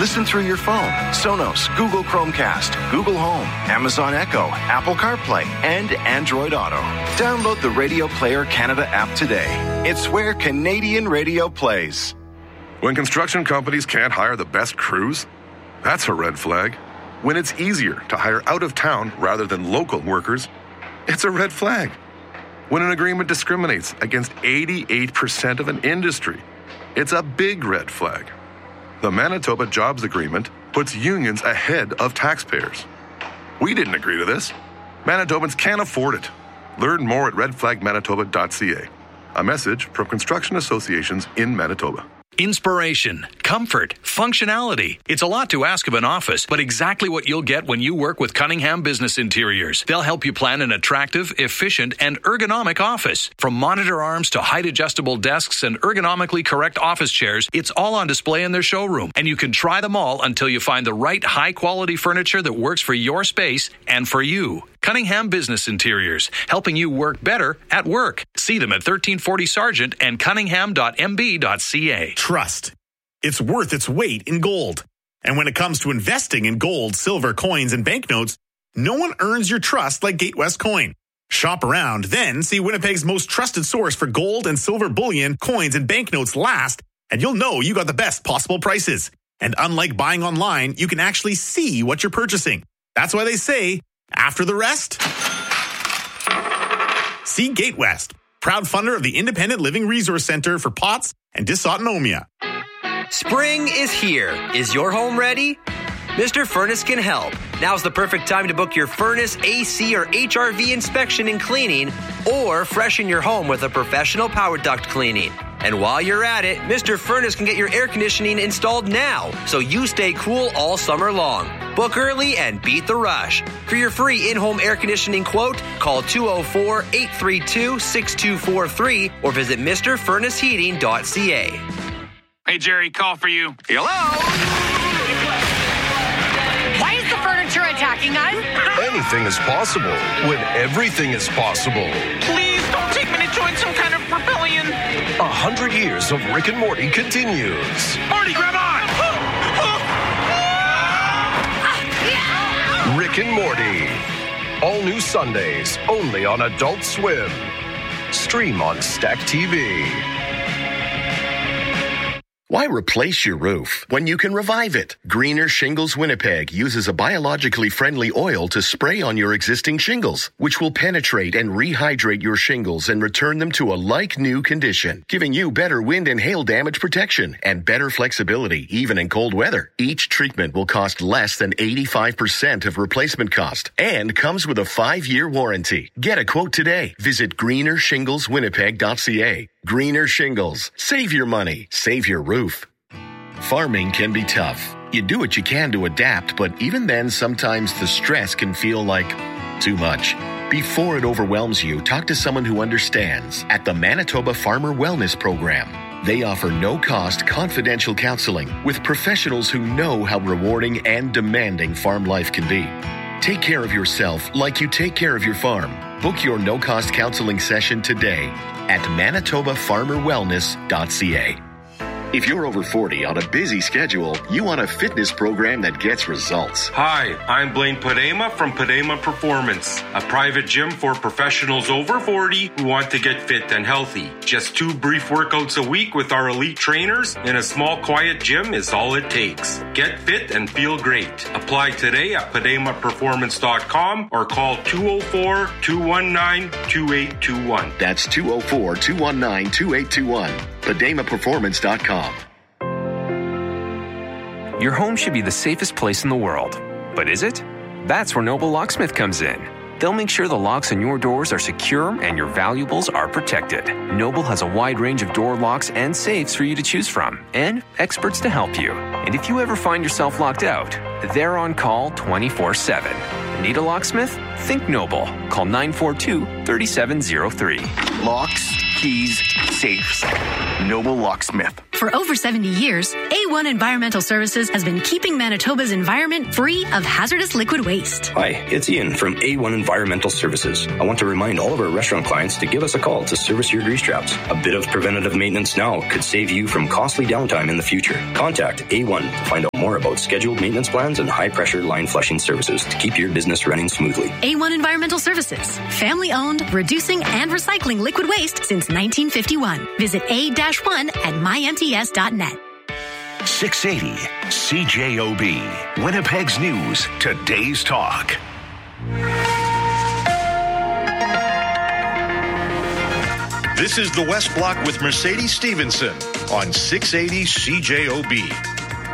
Listen through your phone, Sonos, Google Chromecast, Google Home, Amazon Echo, Apple CarPlay, and Android Auto. Download the Radio Player Canada app today. It's where Canadian radio plays. When construction companies can't hire the best crews, that's a red flag. When it's easier to hire out of town rather than local workers, it's a red flag. When an agreement discriminates against 88% of an industry, it's a big red flag. The Manitoba Jobs Agreement puts unions ahead of taxpayers. We didn't agree to this. Manitobans can't afford it. Learn more at redflagmanitoba.ca. A message from construction associations in Manitoba. Inspiration, comfort, functionality. It's a lot to ask of an office, but exactly what you'll get when you work with Cunningham Business Interiors. They'll help you plan an attractive, efficient, and ergonomic office. From monitor arms to height-adjustable desks and ergonomically correct office chairs, it's all on display in their showroom, and you can try them all until you find the right high-quality furniture that works for your space and for you. Cunningham Business Interiors, helping you work better at work. See them at 1340 Sargent and cunningham.mb.ca. Trust. It's worth its weight in gold. And when it comes to investing in gold, silver, coins, and banknotes, no one earns your trust like Gatewest Coin. Shop around, then see Winnipeg's most trusted source for gold and silver bullion, coins, and banknotes last, and you'll know you got the best possible prices. And unlike buying online, you can actually see what you're purchasing. That's why they say, after the rest, see Gatewest, proud funder of the Independent Living Resource Center for POTS and dysautonomia. Spring is here. Is your home ready? Mr. Furnace can help. Now's the perfect time to book your furnace, AC, or HRV inspection and cleaning, or freshen your home with a professional power duct cleaning. And while you're at it, Mr. Furnace can get your air conditioning installed now, so you stay cool all summer long. Book early and beat the rush. For your free in-home air conditioning quote, call 204-832-6243 or visit MrFurnaceHeating.ca. Hey, Jerry, call for you. Hello? Why is the furniture attacking us? Anything is possible when everything is possible. Please don't take me to join some kind of rebellion. 100 years of Rick and Morty continues. Morty, grab on! Rick and Morty. All new Sundays, only on Adult Swim. Stream on Stack TV. Why replace your roof when you can revive it? Greener Shingles Winnipeg uses a biologically friendly oil to spray on your existing shingles, which will penetrate and rehydrate your shingles and return them to a like-new condition, giving you better wind and hail damage protection and better flexibility, even in cold weather. Each treatment will cost less than 85% of replacement cost and comes with a 5-year warranty. Get a quote today. Visit greenershingleswinnipeg.ca. Greener Shingles. Save your money. Save your roof. Farming can be tough. You do what you can to adapt, but even then, sometimes the stress can feel like too much. Before it overwhelms you, talk to someone who understands at the Manitoba Farmer Wellness Program. They offer no-cost, confidential counseling with professionals who know how rewarding and demanding farm life can be. Take care of yourself like you take care of your farm. Book your no-cost counseling session today at manitobafarmerwellness.ca. If you're over 40 on a busy schedule, you want a fitness program that gets results. Hi, I'm Blaine Padema from Padema Performance, a private gym for professionals over 40 who want to get fit and healthy. Just 2 brief workouts a week with our elite trainers in a small, quiet gym is all it takes. Get fit and feel great. Apply today at PademaPerformance.com or call 204-219-2821. That's 204-219-2821. PademaPerformance.com. Your home should be the safest place in the world. But is it? That's where Noble Locksmith comes in. They'll make sure the locks on your doors are secure and your valuables are protected. Noble has a wide range of door locks and safes for you to choose from, and experts to help you. And if you ever find yourself locked out, they're on call 24/7. Need a locksmith? Think Noble. Call 942-3703. Locks, keys, safes. Noble Locksmith. for over 70 years, A1 Environmental Services has been keeping Manitoba's environment free of hazardous liquid waste. Hi, it's Ian from A1 Environmental Services. I want to remind all of our restaurant clients to give us a call to service your grease traps. A bit of preventative maintenance now could save you from costly downtime in the future. Contact A1 to find out more about scheduled maintenance plans and high-pressure line flushing services to keep your business running smoothly. A1 Environmental Services, family-owned, reducing and recycling liquid waste since 1951. Visit A-1 at mynts.net. 680 CJOB, Winnipeg's News, Today's Talk. This is the West Block with Mercedes Stevenson on 680 CJOB.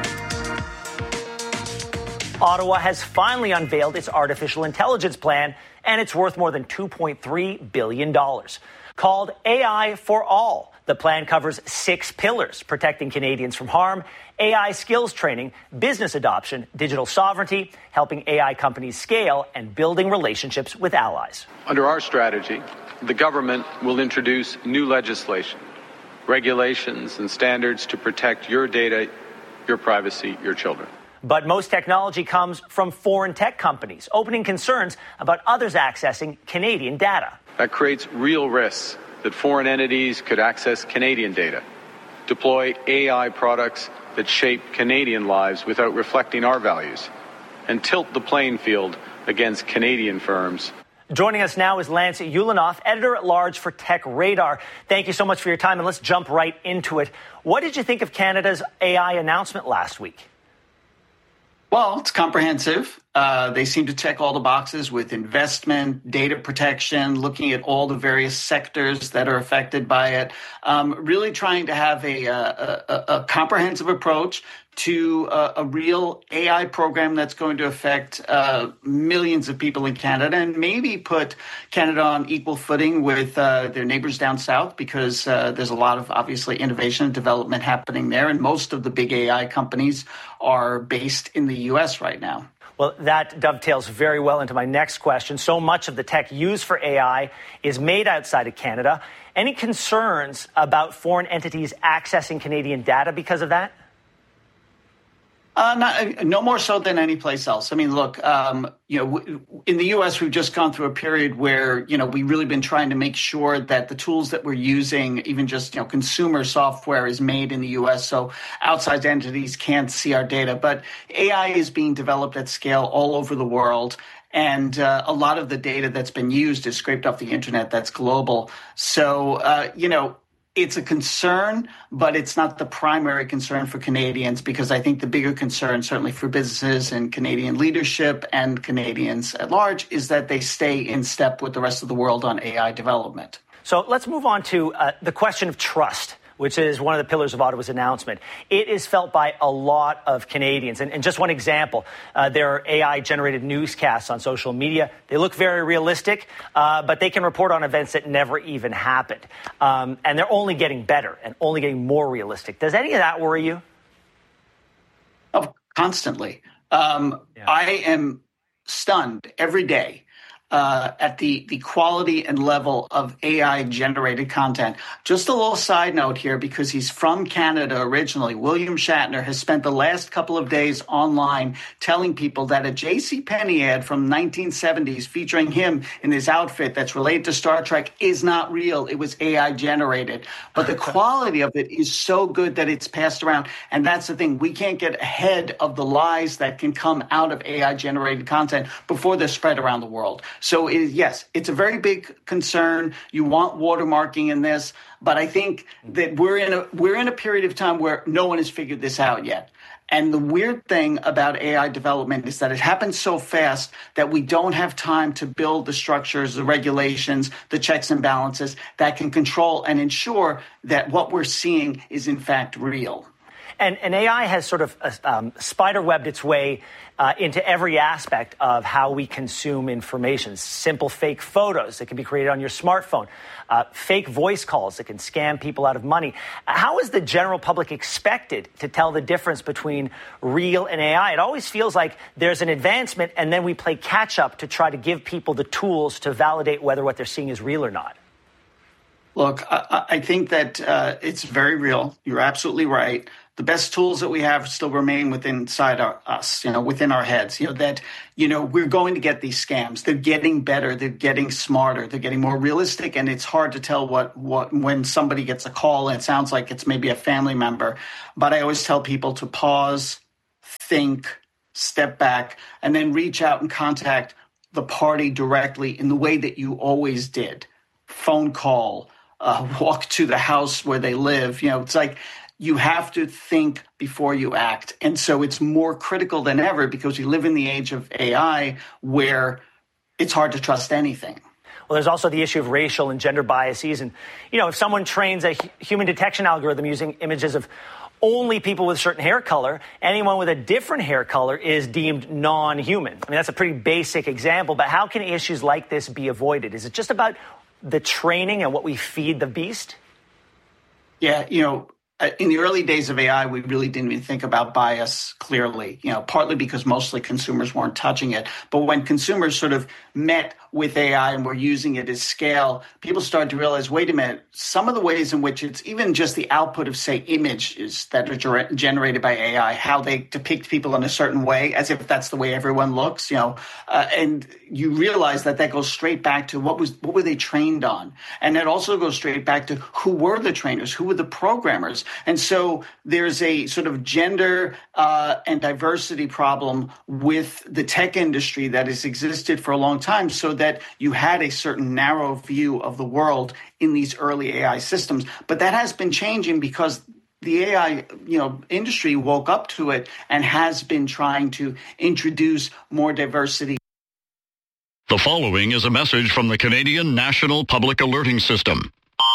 Ottawa has finally unveiled its artificial intelligence plan, and it's worth more than $2.3 billion. Called AI for All, the plan covers 6 pillars: protecting Canadians from harm, AI skills training, business adoption, digital sovereignty, helping AI companies scale, and building relationships with allies. Under our strategy, the government will introduce new legislation, regulations, and standards to protect your data, your privacy, your children. But most technology comes from foreign tech companies, opening concerns about others accessing Canadian data. That creates real risks that foreign entities could access Canadian data, deploy AI products that shape Canadian lives without reflecting our values, and tilt the playing field against Canadian firms. Joining us now is Lance Ulanoff, editor-at-large for Tech Radar. Thank you so much for your time, and let's jump right into it. What did you think of Canada's AI announcement last week? Well, it's comprehensive. They seem to check all the boxes with investment, data protection, looking at all the various sectors that are affected by it, really trying to have a comprehensive approach to a real AI program that's going to affect millions of people in Canada and maybe put Canada on equal footing with their neighbors down south, because there's a lot of, obviously, innovation and development happening there. And most of the big AI companies are based in the U.S. right now. Well, that dovetails very well into my next question. So much of the tech used for AI is made outside of Canada. Any concerns about foreign entities accessing Canadian data because of that? No more so than any place else. I mean, look, in the U.S., we've just gone through a period where, we've really been trying to make sure that the tools that we're using, even just, consumer software, is made in the U.S. so outside entities can't see our data. But AI is being developed at scale all over the world. And a lot of the data that's been used is scraped off the internet that's global. So, it's a concern, but it's not the primary concern for Canadians, because I think the bigger concern, certainly for businesses and Canadian leadership and Canadians at large, is that they stay in step with the rest of the world on AI development. So let's move on to the question of trust, which is one of the pillars of Ottawa's announcement. It is felt by a lot of Canadians. And just one example, there are AI-generated newscasts on social media. They look very realistic, but they can report on events that never even happened. And they're only getting better and only getting more realistic. Does any of that worry you? Oh, constantly. I am stunned every day at the quality and level of AI-generated content. Just a little side note here, because he's from Canada originally. William Shatner has spent the last couple of days online telling people that a JCPenney ad from 1970s featuring him in his outfit that's related to Star Trek is not real. It was AI-generated. But the quality of it is so good that it's passed around. And that's the thing. We can't get ahead of the lies that can come out of AI-generated content before they're spread around the world. So, yes, it's a very big concern. You want watermarking in this, but I think that we're in a period of time where no one has figured this out yet. And the weird thing about AI development is that it happens so fast that we don't have time to build the structures, the regulations, the checks and balances that can control and ensure that what we're seeing is in fact real. And AI has sort of spiderwebbed its way into every aspect of how we consume information. Simple fake photos that can be created on your smartphone, fake voice calls that can scam people out of money. How is the general public expected to tell the difference between real and AI? It always feels like there's an advancement and then we play catch up to try to give people the tools to validate whether what they're seeing is real or not. Look, I think that it's very real. You're absolutely right. The best tools that we have still remain within us, within our heads, that we're going to get these scams. They're getting better. They're getting smarter. They're getting more realistic. And it's hard to tell what when somebody gets a call and it sounds like it's maybe a family member. But I always tell people to pause, think, step back, and then reach out and contact the party directly in the way that you always did. Phone call, walk to the house where they live. It's like, you have to think before you act. And so it's more critical than ever because we live in the age of AI where it's hard to trust anything. Well, there's also the issue of racial and gender biases. And, if someone trains a human detection algorithm using images of only people with a certain hair color, anyone with a different hair color is deemed non-human. I mean, that's a pretty basic example. But how can issues like this be avoided? Is it just about the training and what we feed the beast? Yeah, in the early days of AI, we really didn't even think about bias clearly, partly because mostly consumers weren't touching it. But when consumers sort of met with AI and were using it as scale, people started to realize, wait a minute, some of the ways in which it's even just the output of, say, images that are generated by AI, how they depict people in a certain way, as if that's the way everyone looks, and you realize that goes straight back to what were they trained on? And it also goes straight back to who were the trainers, who were the programmers. And so there's a sort of gender and diversity problem with the tech industry that has existed for a long time, so that you had a certain narrow view of the world in these early AI systems. But that has been changing because the AI, industry woke up to it and has been trying to introduce more diversity. The following is a message from the Canadian National Public Alerting System.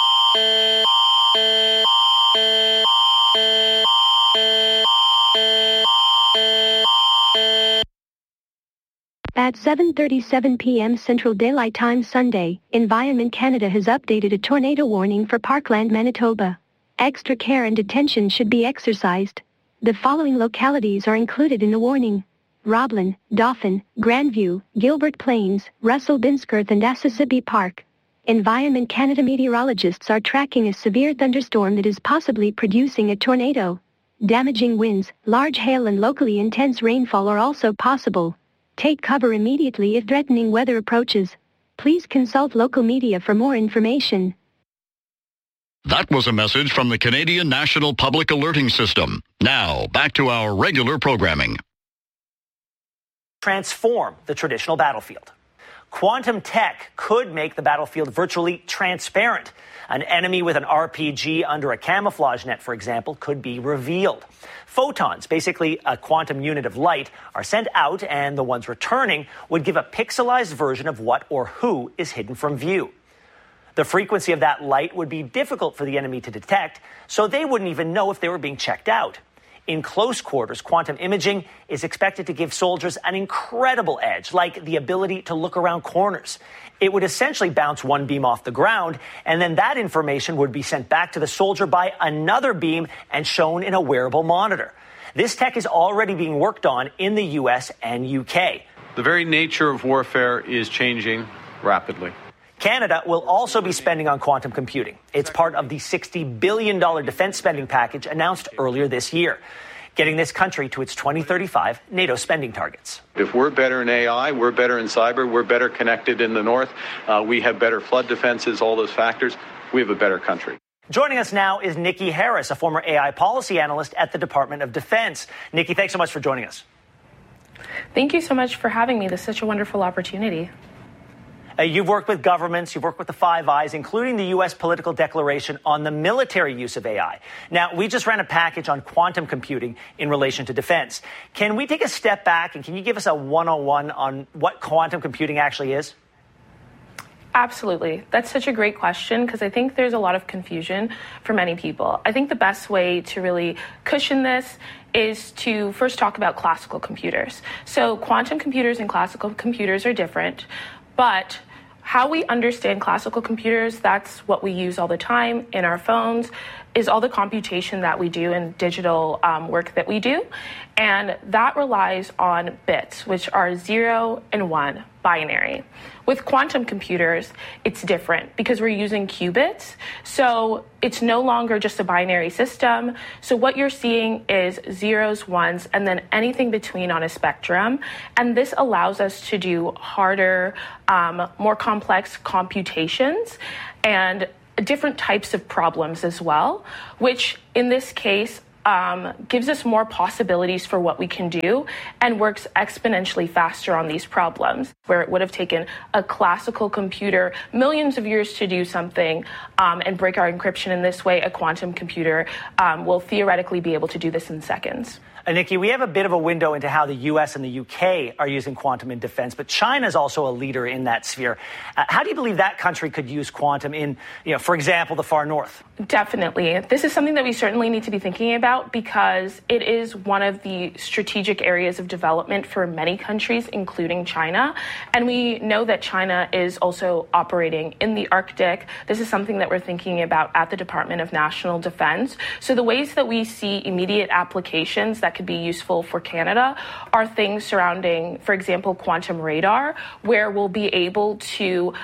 At 7:37 p.m. Central Daylight Time Sunday, Environment Canada has updated a tornado warning for Parkland, Manitoba. Extra care and attention should be exercised. The following localities are included in the warning: Roblin, Dauphin, Grandview, Gilbert Plains, Russell Binsworth and Assisibi Park. Environment Canada meteorologists are tracking a severe thunderstorm that is possibly producing a tornado. Damaging winds, large hail and locally intense rainfall are also possible. Take cover immediately if threatening weather approaches. Please consult local media for more information. That was a message from the Canadian National Public Alerting System. Now, back to our regular programming. Transform the traditional battlefield. Quantum tech could make the battlefield virtually transparent. An enemy with an RPG under a camouflage net, for example, could be revealed. Photons, basically a quantum unit of light, are sent out, and the ones returning would give a pixelized version of what or who is hidden from view. The frequency of that light would be difficult for the enemy to detect, so they wouldn't even know if they were being checked out. In close quarters, quantum imaging is expected to give soldiers an incredible edge, like the ability to look around corners. It would essentially bounce one beam off the ground, and then that information would be sent back to the soldier by another beam and shown in a wearable monitor. This tech is already being worked on in the US and UK. The very nature of warfare is changing rapidly. Canada will also be spending on quantum computing. It's part of the $60 billion defense spending package announced earlier this year, getting this country to its 2035 NATO spending targets. If we're better in AI, we're better in cyber, we're better connected in the north, we have better flood defenses, all those factors, we have a better country. Joining us now is Nikki Harris, a former AI policy analyst at the Department of Defense. Nikki, thanks so much for joining us. Thank you so much for having me. This is such a wonderful opportunity. You've worked with governments, you've worked with the Five Eyes, including the U.S. political declaration on the military use of AI. Now, we just ran a package on quantum computing in relation to defense. Can we take a step back and can you give us a 101 on what quantum computing actually is? Absolutely. That's such a great question because I think there's a lot of confusion for many people. I think the best way to really cushion this is to first talk about classical computers. So quantum computers and classical computers are different, but how we understand classical computers, that's what we use all the time in our phones. is all the computation that we do and digital work that we do. And that relies on bits, which are 0 and 1, binary. With quantum computers, it's different because we're using qubits. So it's no longer just a binary system. So what you're seeing is zeros, ones, and then anything between on a spectrum. And this allows us to do harder, more complex computations and different types of problems as well, which in this case gives us more possibilities for what we can do and works exponentially faster on these problems, where it would have taken a classical computer millions of years to do something and break our encryption in this way. A quantum computer will theoretically be able to do this in seconds. Nikki, we have a bit of a window into how the U.S. and the U.K. are using quantum in defense, but China is also a leader in that sphere. How do you believe that country could use quantum in, for example, the far north? Definitely. This is something that we certainly need to be thinking about because it is one of the strategic areas of development for many countries, including China. And we know that China is also operating in the Arctic. This is something that we're thinking about at the Department of National Defense. So the ways that we see immediate applications that could be useful for Canada are things surrounding, for example, quantum radar, where we'll be able to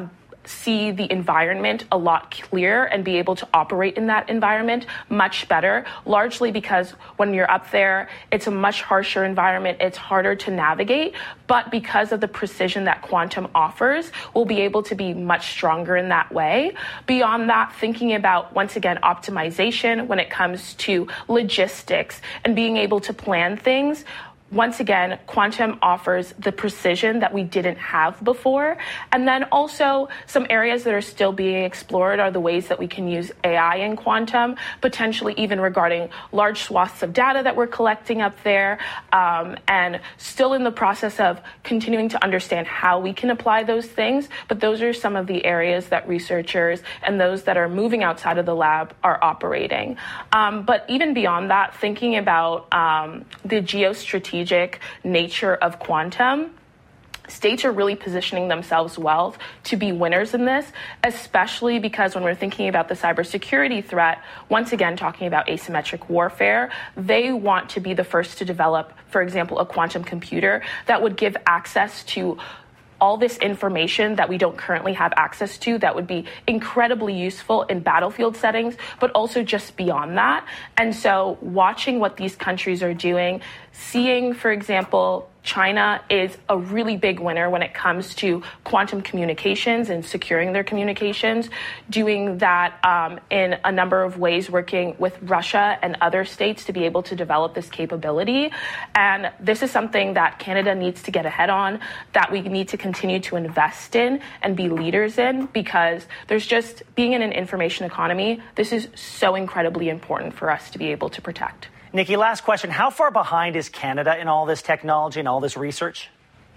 see the environment a lot clearer and be able to operate in that environment much better, largely because when you're up there, it's a much harsher environment. It's harder to navigate. But because of the precision that quantum offers, we'll be able to be much stronger in that way. Beyond that, thinking about, once again, optimization when it comes to logistics and being able to plan things. Once again, quantum offers the precision that we didn't have before. And then also some areas that are still being explored are the ways that we can use AI in quantum, potentially even regarding large swaths of data that we're collecting up there, and still in the process of continuing to understand how we can apply those things. But those are some of the areas that researchers and those that are moving outside of the lab are operating. But even beyond that, thinking about the geostrategic nature of quantum, states are really positioning themselves well to be winners in this, especially because when we're thinking about the cybersecurity threat, once again, talking about asymmetric warfare, they want to be the first to develop, for example, a quantum computer that would give access to all this information that we don't currently have access to that would be incredibly useful in battlefield settings, but also just beyond that. And so watching what these countries are doing, seeing, for example, China is a really big winner when it comes to quantum communications and securing their communications, doing that in a number of ways, working with Russia and other states to be able to develop this capability. And this is something that Canada needs to get ahead on, that we need to continue to invest in and be leaders in, because there's just, being in an information economy, this is so incredibly important for us to be able to protect. Nikki, last question. How far behind is Canada in all this technology and all this research?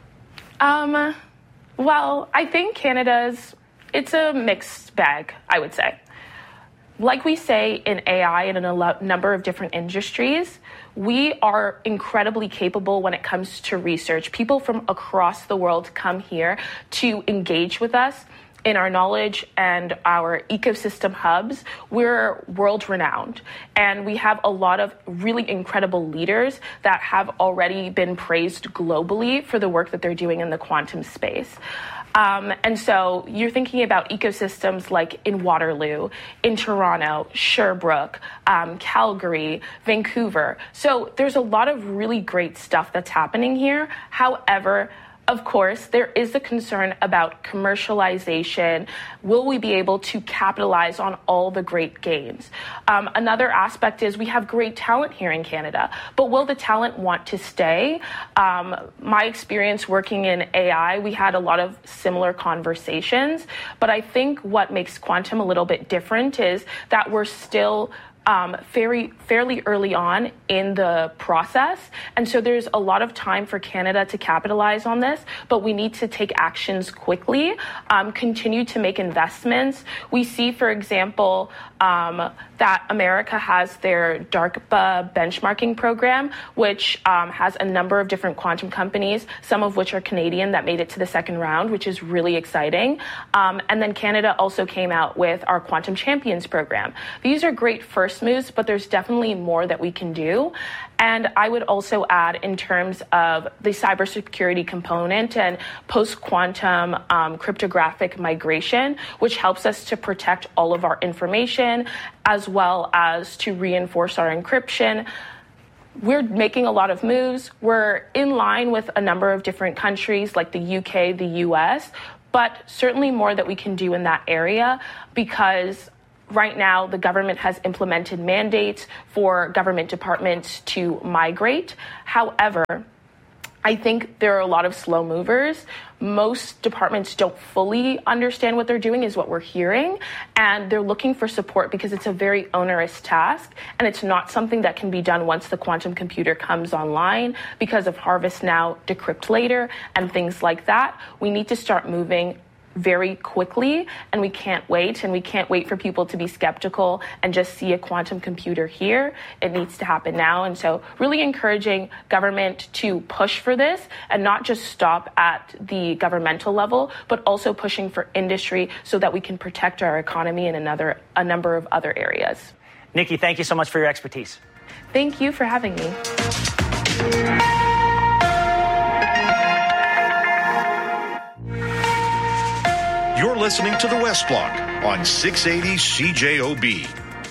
Well, I think it's a mixed bag, I would say. Like we say in AI and in a number of different industries, we are incredibly capable when it comes to research. People from across the world come here to engage with us in our knowledge and our ecosystem hubs. We're world renowned, and we have a lot of really incredible leaders that have already been praised globally for the work that they're doing in the quantum space. And so you're thinking about ecosystems like in Waterloo, in Toronto, Sherbrooke, Calgary, Vancouver. So there's a lot of really great stuff that's happening here. However, of course, there is a concern about commercialization. Will we be able to capitalize on all the great gains? Another aspect is we have great talent here in Canada, but will the talent want to stay? My experience working in AI, we had a lot of similar conversations, but I think what makes quantum a little bit different is that we're still fairly early on in the process. And so there's a lot of time for Canada to capitalize on this, but we need to take actions quickly, continue to make investments. We see, for example, that America has their DARPA benchmarking program, which has a number of different quantum companies, some of which are Canadian, that made it to the second round, which is really exciting. And then Canada also came out with our Quantum Champions program. These are great first moves, but there's definitely more that we can do. And I would also add, in terms of the cybersecurity component and post-quantum cryptographic migration, which helps us to protect all of our information, as well as to reinforce our encryption. We're making a lot of moves. We're in line with a number of different countries like the UK, the US, but certainly more that we can do in that area, because right now the government has implemented mandates for government departments to migrate. However, I think there are a lot of slow movers. Most departments don't fully understand what they're doing, is what we're hearing, and they're looking for support because it's a very onerous task, and it's not something that can be done once the quantum computer comes online because of Harvest Now, Decrypt Later, and things like that. We need to start moving very quickly, and we can't wait for people to be skeptical and just see a quantum computer here. It needs to happen now. And so really encouraging government to push for this and not just stop at the governmental level, but also pushing for industry so that we can protect our economy in a number of other areas. Nikki, thank you so much for your expertise. Thank you for having me. You're listening to the West Block on 680 CJOB.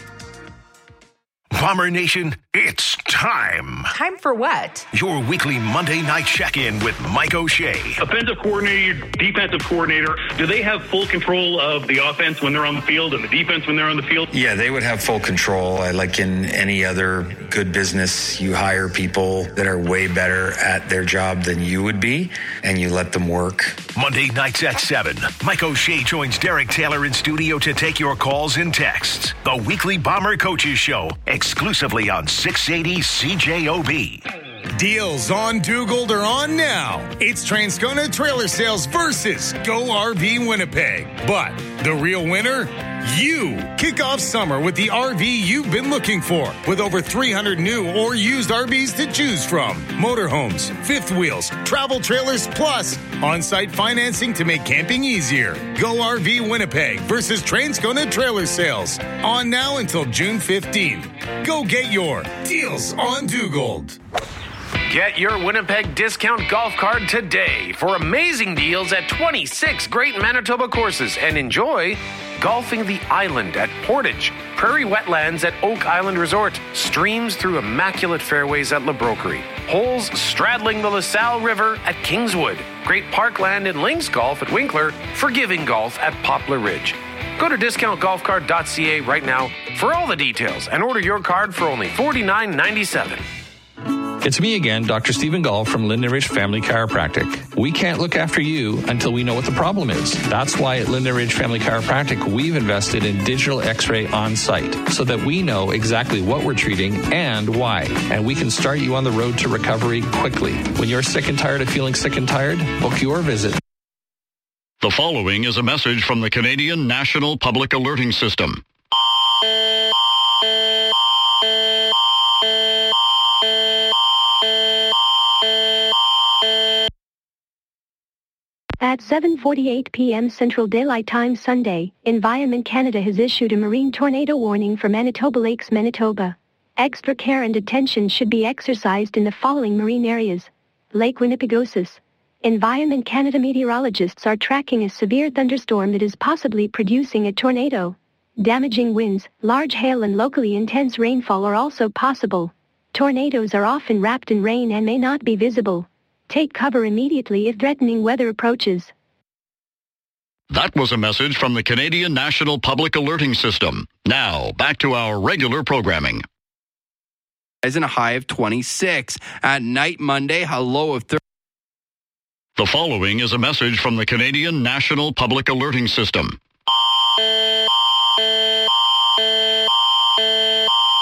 Bomber Nation, it's time. Time for what? Your weekly Monday night check-in with Mike O'Shea. Offensive coordinator, defensive coordinator, do they have full control of the offense when they're on the field and the defense when they're on the field? Yeah, they would have full control. Like in any other good business, you hire people that are way better at their job than you would be, and you let them work. Monday nights at 7, Mike O'Shea joins Derek Taylor in studio to take your calls and texts. The weekly Bomber Coaches Show, exclusively on 680 CJOB. Deals on Dugald are on now. It's Transcona Trailer Sales versus Go RV Winnipeg. But the real winner? You. Kick off summer with the RV you've been looking for, with over 300 new or used RVs to choose from. Motorhomes, fifth wheels, travel trailers, plus on-site financing to make camping easier. Go RV Winnipeg versus Transcona Trailer Sales. On now until June 15th. Go get your Deals on Dugald. Get your Winnipeg discount golf card today for amazing deals at 26 great Manitoba courses, and enjoy golfing the island at Portage, prairie wetlands at Oak Island Resort, streams through immaculate fairways at La Broquerie, holes straddling the LaSalle River at Kingswood, great parkland and links golf at Winkler, forgiving golf at Poplar Ridge. Go to discountgolfcard.ca right now for all the details and order your card for only $49.97. It's me again, Dr. Stephen Gall from Linden Ridge Family Chiropractic. We can't look after you until we know what the problem is. That's why at Linden Ridge Family Chiropractic, we've invested in digital x-ray on site so that we know exactly what we're treating and why. And we can start you on the road to recovery quickly. When you're sick and tired of feeling sick and tired, book your visit. The following is a message from the Canadian National Public Alerting System. At 7:48 p.m. Central Daylight Time Sunday, Environment Canada has issued a marine tornado warning for Manitoba Lakes, Manitoba. Extra care and attention should be exercised in the following marine areas. Lake Winnipegosis. Environment Canada meteorologists are tracking a severe thunderstorm that is possibly producing a tornado. Damaging winds, large hail and locally intense rainfall are also possible. Tornadoes are often wrapped in rain and may not be visible. Take cover immediately if threatening weather approaches. That was a message from the Canadian National Public Alerting System. Now, back to our regular programming. As in a high of 26. At night Monday, a low of 30. The following is a message from the Canadian National Public Alerting System.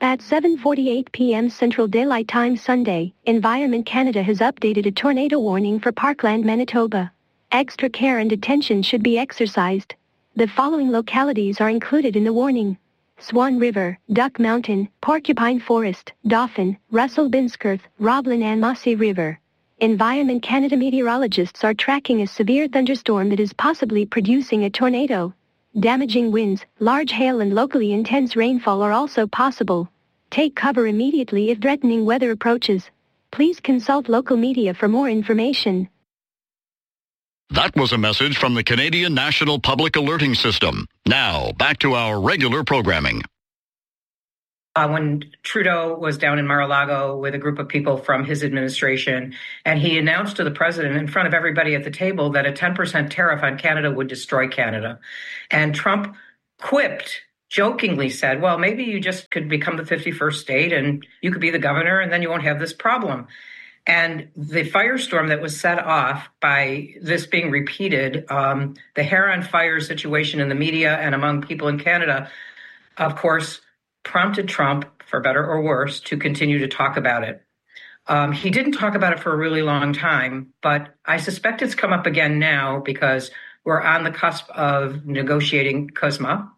At 7:48 p.m. Central Daylight Time Sunday, Environment Canada has updated a tornado warning for Parkland, Manitoba. Extra care and attention should be exercised. The following localities are included in the warning: Swan River, Duck Mountain, Porcupine Forest, Dauphin, Russell Binsworth, Roblin and Mossy River. Environment Canada meteorologists are tracking a severe thunderstorm that is possibly producing a tornado. Damaging winds, large hail and locally intense rainfall are also possible. Take cover immediately if threatening weather approaches. Please consult local media for more information. That was a message from the Canadian National Public Alerting System. Now, back to our regular programming. When Trudeau was down in Mar-a-Lago with a group of people from his administration, and he announced to the president in front of everybody at the table that a 10% tariff on Canada would destroy Canada. And Trump quipped, jokingly said, well, maybe you just could become the 51st state and you could be the governor and then you won't have this problem. And the firestorm that was set off by this being repeated, the hair on fire situation in the media and among people in Canada, of course, prompted Trump, for better or worse, to continue to talk about it. He didn't talk about it for a really long time, but I suspect it's come up again now because we're on the cusp of renegotiating CUSMA.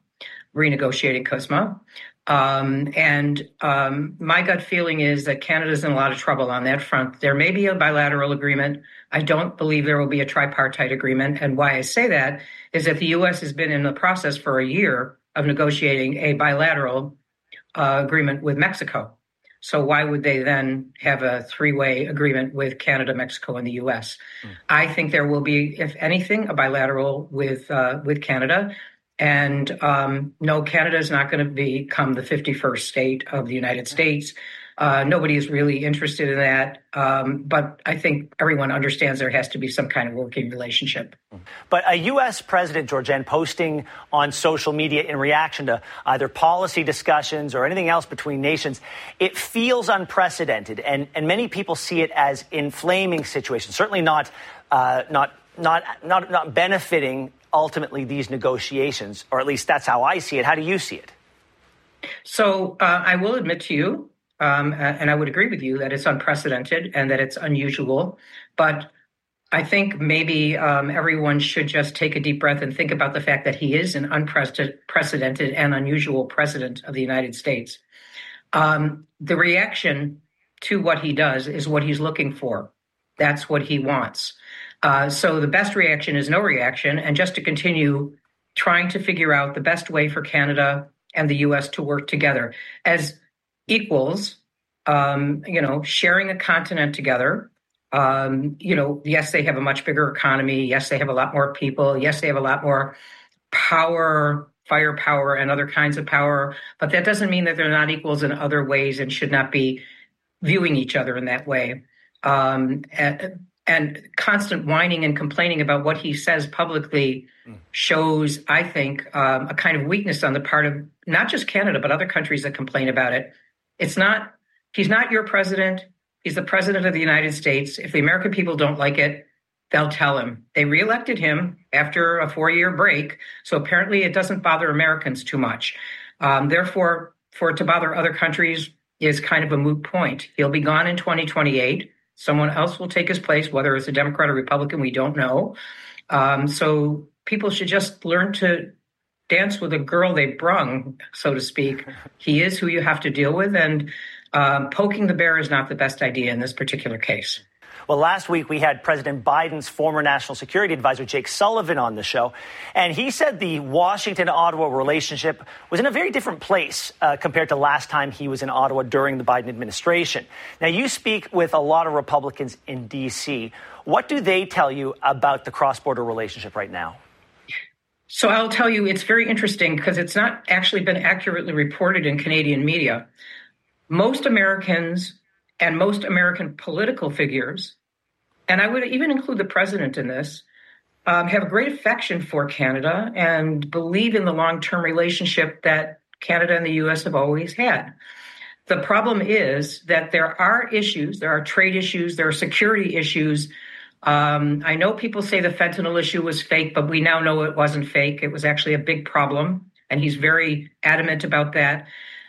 My gut feeling is that Canada's in a lot of trouble on that front. There may be a bilateral agreement. I don't believe there will be a tripartite agreement. And why I say that is that the U.S. has been in the process for a year of negotiating a bilateral agreement with Mexico. So why would they then have a three-way agreement with Canada, Mexico, and the U.S.? I think there will be, if anything, a bilateral with Canada. And no, Canada is not going to become the 51st state of the United States. Nobody is really interested in that. But I think everyone understands there has to be some kind of working relationship. But a U.S. president, Georgianne, posting on social media in reaction to either policy discussions or anything else between nations, it feels unprecedented. And many people see it as inflaming situations, certainly not benefiting ultimately these negotiations, or at least that's how I see it. How do you see it? So I will admit to you, and I would agree with you that it's unprecedented and that it's unusual. But I think maybe everyone should just take a deep breath and think about the fact that he is an unprecedented and unusual president of the United States. The reaction to what he does is what he's looking for. That's what he wants. So the best reaction is no reaction, and just to continue trying to figure out the best way for Canada and the U.S. to work together as equals, sharing a continent together. Yes, they have a much bigger economy. Yes, they have a lot more people. Yes, they have a lot more power, firepower, and other kinds of power. But that doesn't mean that they're not equals in other ways and should not be viewing each other in that way. And constant whining and complaining about what he says publicly shows, I think, a kind of weakness on the part of not just Canada, but other countries that complain about it. He's not your president. He's the president of the United States. If the American people don't like it, they'll tell him. They reelected him after a 4-year break. So apparently it doesn't bother Americans too much. Therefore, for it to bother other countries is kind of a moot point. He'll be gone in 2028. Someone else will take his place, whether it's a Democrat or Republican, we don't know. So people should just learn to dance with a girl they brung, so to speak. He is who you have to deal with, and poking the bear is not the best idea in this particular case. Well, last week we had President Biden's former national security advisor, Jake Sullivan, on the show, and he said the Washington-Ottawa relationship was in a very different place compared to last time he was in Ottawa during the Biden administration. Now, you speak with a lot of Republicans in D.C. What do they tell you about the cross-border relationship right now? So I'll tell you, it's very interesting because it's not actually been accurately reported in Canadian media. Most Americans and most American political figures, and I would even include the president in this, have a great affection for Canada and believe in the long-term relationship that Canada and the U.S. have always had. The problem is that there are issues, there are trade issues, there are security issues. I know people say the fentanyl issue was fake, but we now know it wasn't fake. It was actually a big problem, and he's very adamant about that.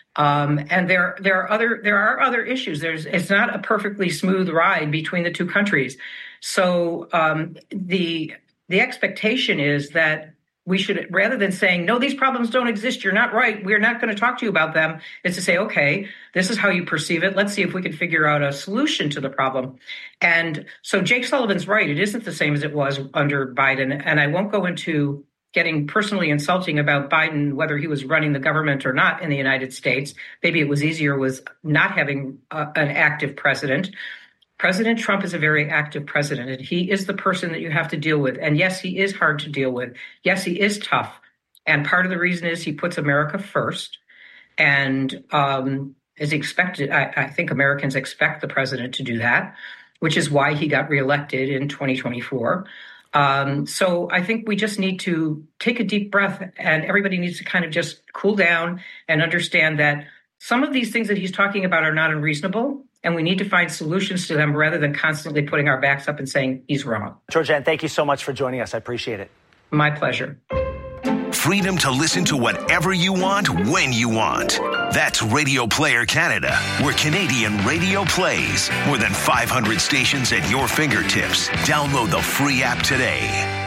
And there are other issues. It's not a perfectly smooth ride between the two countries. So the expectation is that we should, rather than saying, no, these problems don't exist, you're not right, we're not going to talk to you about them, is to say, okay, this is how you perceive it. Let's see if we can figure out a solution to the problem. And so Jake Sullivan's right. It isn't the same as it was under Biden. And I won't go into getting personally insulting about Biden, whether he was running the government or not in the United States. Maybe it was easier with not having an active president. President Trump is a very active president, and he is the person that you have to deal with. And yes, he is hard to deal with. Yes, he is tough. And part of the reason is he puts America first. And as expected, I think Americans expect the president to do that, which is why he got reelected in 2024. So I think we just need to take a deep breath, and everybody needs to kind of just cool down and understand that some of these things that he's talking about are not unreasonable, and we need to find solutions to them rather than constantly putting our backs up and saying he's wrong. Georgianne, thank you so much for joining us. I appreciate it. My pleasure. Freedom to listen to whatever you want, when you want. That's Radio Player Canada, where Canadian radio plays. More than 500 stations at your fingertips. Download the free app today.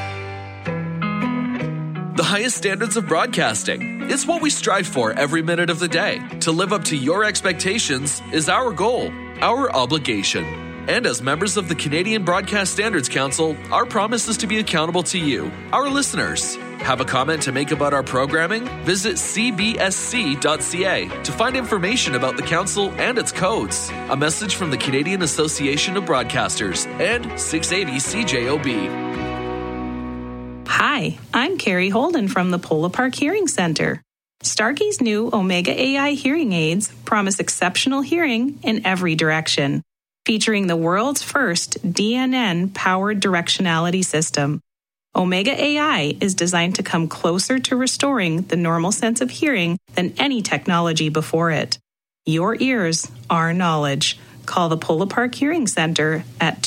The highest standards of broadcasting. It's what we strive for every minute of the day. To live up to your expectations is our goal, our obligation. And as members of the Canadian Broadcast Standards Council, our promise is to be accountable to you, our listeners. Have a comment to make about our programming? Visit cbsc.ca to find information about the council and its codes. A message from the Canadian Association of Broadcasters and 680 CJOB. Hi, I'm Carrie Holden from the Polo Park Hearing Center. Starkey's new Omega AI hearing aids promise exceptional hearing in every direction, featuring the world's first DNN-powered directionality system. Omega AI is designed to come closer to restoring the normal sense of hearing than any technology before it. Your ears, our knowledge. Call the Polo Park Hearing Center at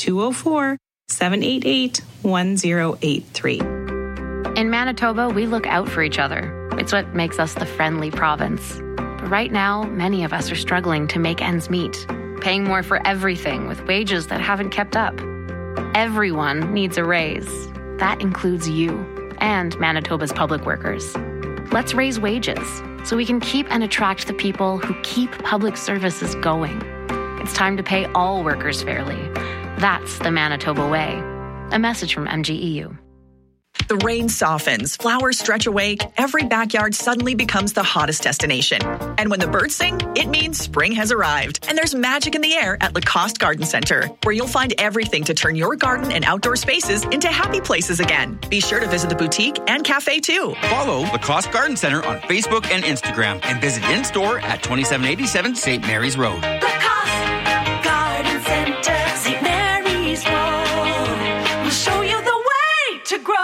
204-788-1083. In Manitoba, we look out for each other. It's what makes us the friendly province. But right now, many of us are struggling to make ends meet, paying more for everything with wages that haven't kept up. Everyone needs a raise. That includes you and Manitoba's public workers. Let's raise wages so we can keep and attract the people who keep public services going. It's time to pay all workers fairly. That's the Manitoba way. A message from MGEU. The rain softens, flowers stretch awake, every backyard suddenly becomes the hottest destination. And when the birds sing, it means spring has arrived. And there's magic in the air at Lacoste Garden Center, where you'll find everything to turn your garden and outdoor spaces into happy places again. Be sure to visit the boutique and cafe too. Follow Lacoste Garden Center on Facebook and Instagram and visit in-store at 2787 St. Mary's Road. Lacoste Garden Center, St. Mary's Road. We'll show you the way to grow.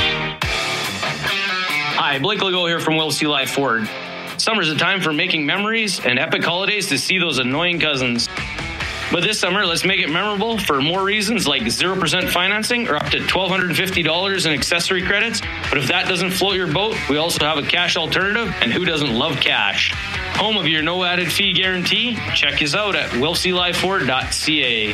Hi, Blake Legault here from Will C. Life Ford. Summer's a time for making memories and epic holidays to see those annoying cousins. But this summer, let's make it memorable for more reasons like 0% financing or up to $1,250 in accessory credits. But if that doesn't float your boat, we also have a cash alternative, and who doesn't love cash? Home of your no added fee guarantee? Check us out at willclifeford.ca.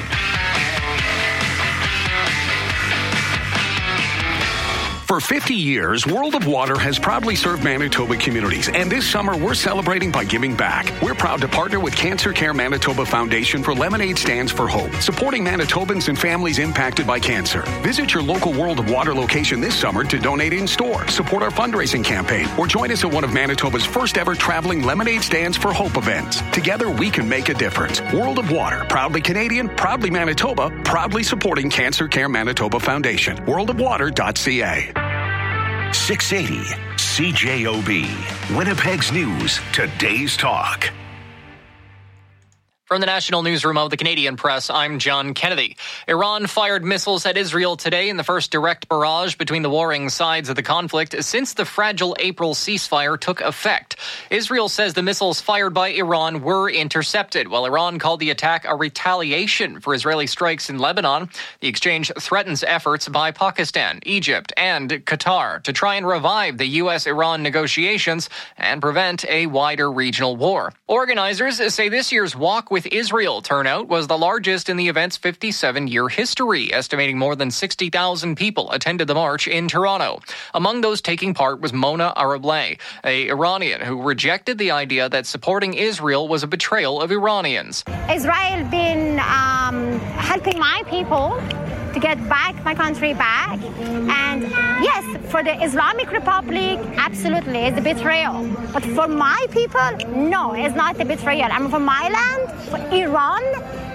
For 50 years, World of Water has proudly served Manitoba communities, and this summer we're celebrating by giving back. We're proud to partner with Cancer Care Manitoba Foundation for Lemonade Stands for Hope, supporting Manitobans and families impacted by cancer. Visit your local World of Water location this summer to donate in-store, support our fundraising campaign, or join us at one of Manitoba's first ever traveling Lemonade Stands for Hope events. Together we can make a difference. World of Water, proudly Canadian, proudly Manitoba, proudly supporting Cancer Care Manitoba Foundation. worldofwater.ca. 680 CJOB, Winnipeg's News, Today's Talk. From the National Newsroom of the Canadian Press, I'm John Kennedy. Iran fired missiles at Israel today in the first direct barrage between the warring sides of the conflict since the fragile April ceasefire took effect. Israel says the missiles fired by Iran were intercepted, while Iran called the attack a retaliation for Israeli strikes in Lebanon. The exchange threatens efforts by Pakistan, Egypt, and Qatar to try and revive the U.S.-Iran negotiations and prevent a wider regional war. Organizers say this year's Walk with Israel turnout was the largest in the event's 57-year history, estimating more than 60,000 people attended the march in Toronto. Among those taking part was Mona Arableh, an Iranian who rejected the idea that supporting Israel was a betrayal of Iranians. Israel been helping my people to get my country back. And yes, for the Islamic Republic, absolutely, it's a betrayal. But for my people, no, it's not a betrayal. I mean, for my land, for Iran,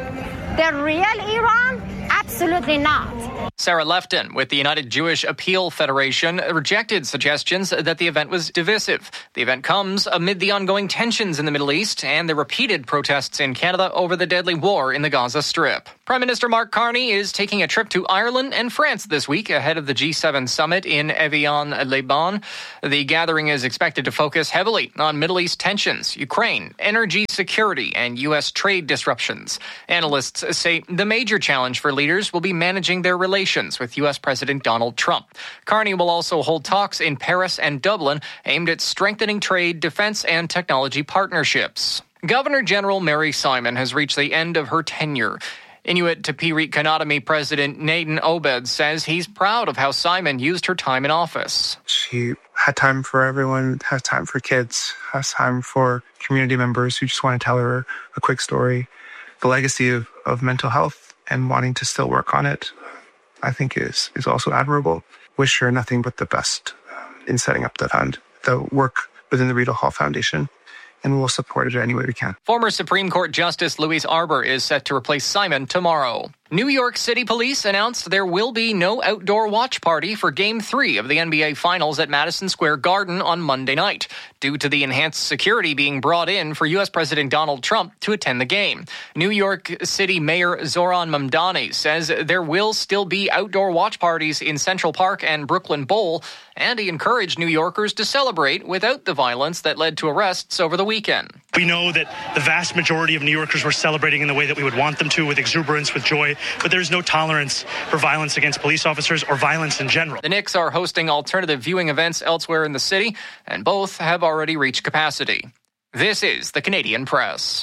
the real Iran, absolutely not. Sarah Lefton with the United Jewish Appeal Federation rejected suggestions that the event was divisive. The event comes amid the ongoing tensions in the Middle East and the repeated protests in Canada over the deadly war in the Gaza Strip. Prime Minister Mark Carney is taking a trip to Ireland and France this week ahead of the G7 summit in Evian-les-Bains. The gathering is expected to focus heavily on Middle East tensions, Ukraine, energy security, and U.S. trade disruptions. Analysts say the major challenge for leaders will be managing their relations with U.S. President Donald Trump. Carney will also hold talks in Paris and Dublin aimed at strengthening trade, defense, and technology partnerships. Governor General Mary Simon has reached the end of her tenure. Inuit Tapiriit Kanatami President Nathan Obed says he's proud of how Simon used her time in office. She had time for everyone, has time for kids, has time for community members who just want to tell her a quick story. The legacy of mental health and wanting to still work on it, I think is also admirable. Wish her nothing but the best in setting up the work within the Rideau Hall Foundation, and we'll support it any way we can. Former Supreme Court Justice Louise Arbour is set to replace Simon tomorrow. New York City Police announced there will be no outdoor watch party for Game 3 of the NBA Finals at Madison Square Garden on Monday night, due to the enhanced security being brought in for U.S. President Donald Trump to attend the game. New York City Mayor Zoran Mamdani says there will still be outdoor watch parties in Central Park and Brooklyn Bowl, and he encouraged New Yorkers to celebrate without the violence that led to arrests over the weekend. We know that the vast majority of New Yorkers were celebrating in the way that we would want them to, with exuberance, with joy, but there's no tolerance for violence against police officers or violence in general. The Knicks are hosting alternative viewing events elsewhere in the city, and both have already reached capacity. This is the Canadian Press.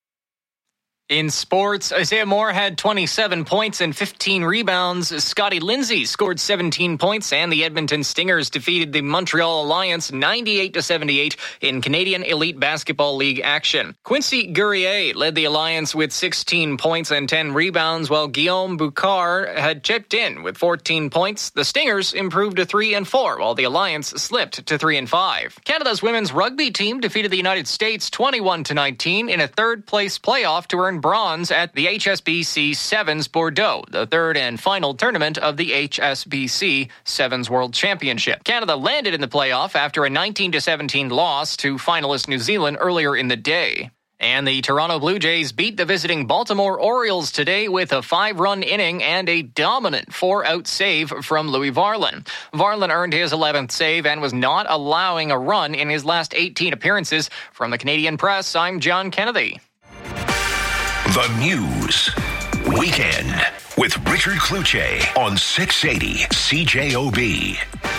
In sports, Isaiah Moore had 27 points and 15 rebounds. Scotty Lindsay scored 17 points, and the Edmonton Stingers defeated the Montreal Alliance 98-78 in Canadian Elite Basketball League action. Quincy Guerrier led the Alliance with 16 points and 10 rebounds, while Guillaume Boucard had chipped in with 14 points. The Stingers improved to 3-4, while the Alliance slipped to 3-5. Canada's women's rugby team defeated the United States 21-19 in a third-place playoff to earn bronze at the HSBC Sevens Bordeaux, the third and final tournament of the HSBC Sevens World Championship. Canada landed in the playoff after a 19-17 loss to finalist New Zealand earlier in the day. And the Toronto Blue Jays beat the visiting Baltimore Orioles today with a 5-run inning and a dominant 4-out save from Louis Varland. Varland earned his 11th save and was not allowing a run in his last 18 appearances. From the Canadian Press, I'm John Kennedy. The News Weekend with Richard Cloutier on 680 CJOB.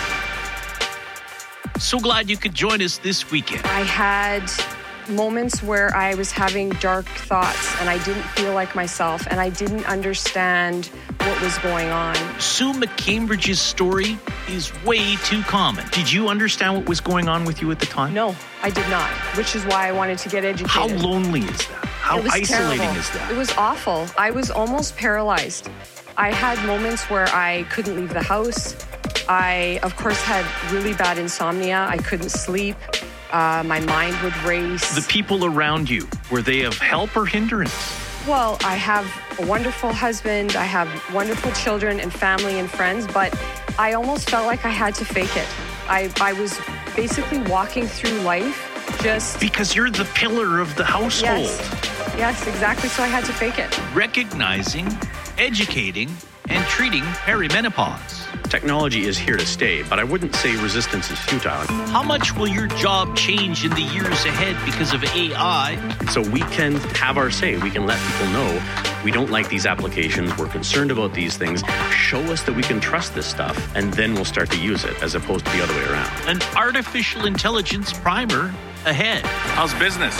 So glad you could join us this weekend. I had moments where I was having dark thoughts and I didn't feel like myself and I didn't understand what was going on. Sue McCambridge's story is way too common. Did you understand what was going on with you at the time? No, I did not, which is why I wanted to get educated. How lonely is that? How isolating terrible. Is that? It was awful. I was almost paralyzed. I had moments where I couldn't leave the house. I, of course, had really bad insomnia. I couldn't sleep. My mind would race. The people around you, were they of help or hindrance? Well, I have a wonderful husband. I have wonderful children and family and friends, but I almost felt like I had to fake it. I was basically walking through life just... Because you're the pillar of the household. Yes. Yes, exactly. So I had to fake it. Recognizing, educating, and treating perimenopause. Technology is here to stay, but I wouldn't say resistance is futile. How much will your job change in the years ahead because of AI? So we can have our say. We can let people know we don't like these applications. We're concerned about these things. Show us that we can trust this stuff, and then we'll start to use it, as opposed to the other way around. An artificial intelligence primer ahead. How's business?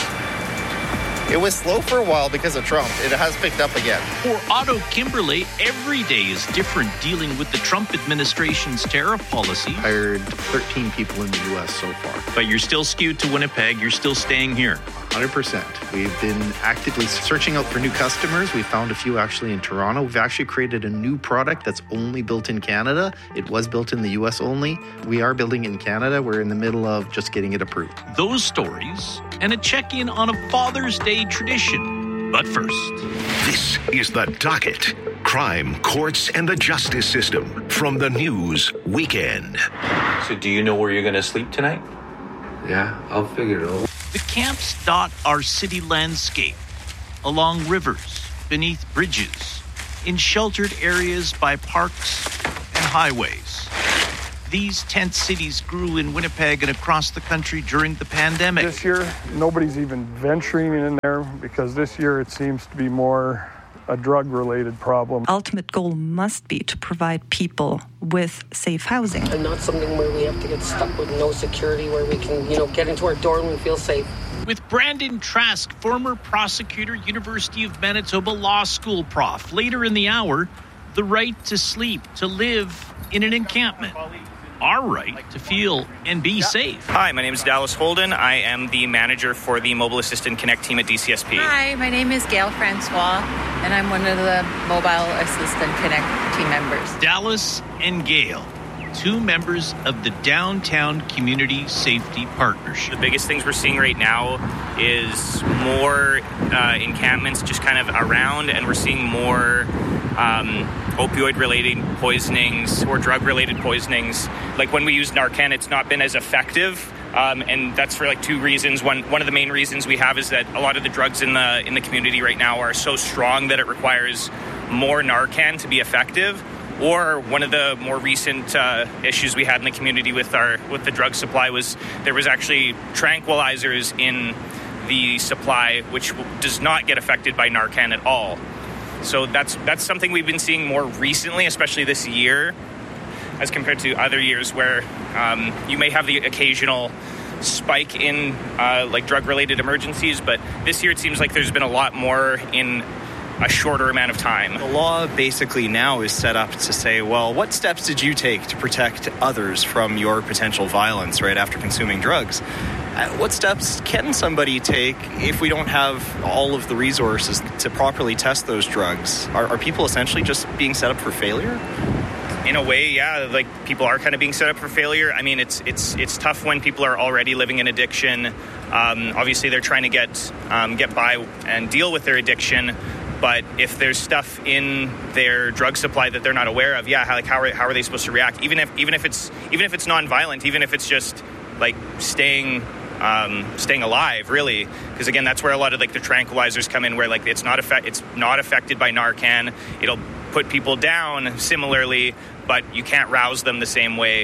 It was slow for a while because of Trump. It has picked up again. For Otto Kimberley, every day is different dealing with the Trump administration's tariff policy. Hired 13 people in the U.S. so far. But you're still skewed to Winnipeg. You're still staying here. 100%. We've been actively searching out for new customers. We found a few actually in Toronto. We've actually created a new product that's only built in Canada. It was built in the U.S. only. We are building in Canada. We're in the middle of just getting it approved. Those stories and a check-in on a Father's Day tradition. But first, this is The Docket. Crime, courts, and the justice system from the News Weekend. So do you know where you're going to sleep tonight? Yeah, I'll figure it out. The camps dot our city landscape, along rivers, beneath bridges, in sheltered areas by parks and highways. These tent cities grew in Winnipeg and across the country during the pandemic. This year, nobody's even venturing in there because this year it seems to be more a drug-related problem. Ultimate goal must be to provide people with safe housing. And not something where we have to get stuck with no security, where we can, get into our door and we feel safe. With Brandon Trask, former prosecutor, University of Manitoba Law School prof. Later in the hour, the right to sleep, to live in an encampment. Our right to feel and be safe. Hi, my name is Dallas Holden. I am the manager for the Mobile Assistant Connect team at DCSP. Hi, my name is Gail Francois, and I'm one of the Mobile Assistant Connect team members. Dallas and Gail, two members of the Downtown Community Safety Partnership. The biggest things we're seeing right now is more encampments just kind of around, and we're seeing more opioid-related poisonings or drug-related poisonings. Like when we use Narcan, it's not been as effective, and that's for two reasons. One of the main reasons we have is that a lot of the drugs in the community right now are so strong that it requires more Narcan to be effective. Or one of the more recent issues we had in the community with the drug supply was there was actually tranquilizers in the supply, which does not get affected by Narcan at all. So that's something we've been seeing more recently, especially this year, as compared to other years where you may have the occasional spike in drug-related emergencies, but this year it seems like there's been a lot more in a shorter amount of time. The law basically now is set up to say, well, what steps did you take to protect others from your potential violence right after consuming drugs? What steps can somebody take if we don't have all of the resources to properly test those drugs? Are people essentially just being set up for failure? In a way, yeah, people are kind of being set up for failure. I mean, it's tough when people are already living in addiction. Obviously, they're trying to get by and deal with their addiction. But if there's stuff in their drug supply that they're not aware of, how are they supposed to react? Even if it's non-violent, even if it's just staying alive, really, because again, that's where a lot of the tranquilizers come in, where it's not affected by Narcan. It'll put people down similarly, but you can't rouse them the same way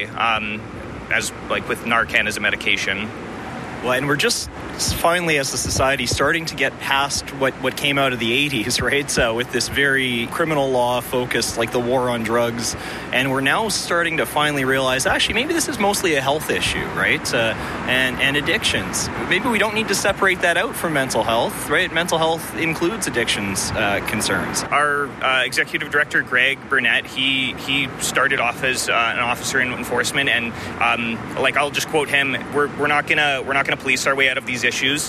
as with Narcan as a medication. Well, and we're just finally, as a society, starting to get past what came out of the 80s, right? So with this very criminal law focused, the war on drugs, and we're now starting to finally realize, actually, maybe this is mostly a health issue, right? And addictions. Maybe we don't need to separate that out from mental health, right? Mental health includes addictions concerns. Our executive director, Greg Burnett, he started off as an officer in enforcement, and I'll just quote him: "We're not gonna police our way out of these issues,"